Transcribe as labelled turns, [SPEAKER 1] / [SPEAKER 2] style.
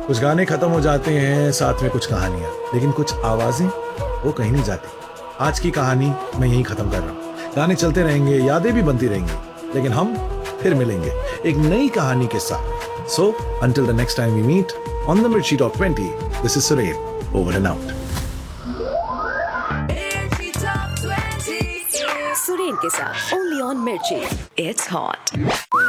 [SPEAKER 1] कुछ गाने खत्म हो जाते हैं, साथ में कुछ कहानियां, लेकिन कुछ आवाजें वो कहीं नहीं जाती। आज की कहानी मैं यहीं खत्म कर रहा हूँ। गाने चलते रहेंगे, यादें भी बनती रहेंगी, लेकिन हम फिर मिलेंगे एक नई कहानी के साथ। So until the next time we meet on the मिर्ची top 20, this is Suren, over and out.
[SPEAKER 2] Suren के साथ ओनली ऑन मिर्ची, इट्स हॉट।